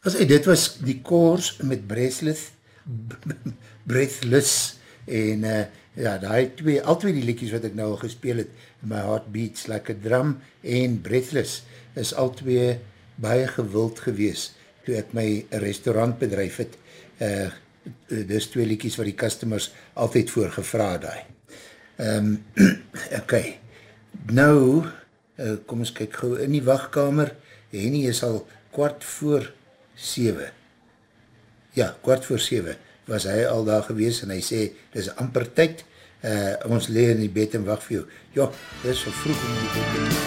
As hy, dit was die koors met Breathless en ja, al twee die liedjies wat ek nou al gespeel het, My Heart Beats Like a Drum en Breathless, is al twee baie gewild gewees toe ek my restaurant bedryf het. Dis twee liedjies wat die customers altyd voor gevra daai. Ok, nou, kom ons kyk gauw in die wachtkamer. Henny is al 6:15. Ja, 6:15 was hy al daar gewees en hy sê, dis amper tyd, ons leer in die bed en wacht vir jou. Ja, dis so vroeg om in die bed.